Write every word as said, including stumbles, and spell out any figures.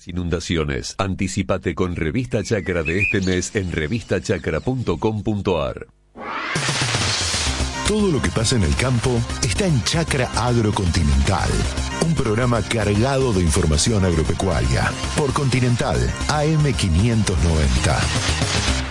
las inundaciones. Anticipate con Revista Chacra de este mes en revista chacra punto com punto ar. Todo lo que pasa en el campo está en Chacra Agrocontinental, un programa cargado de información agropecuaria por Continental A M quinientos noventa.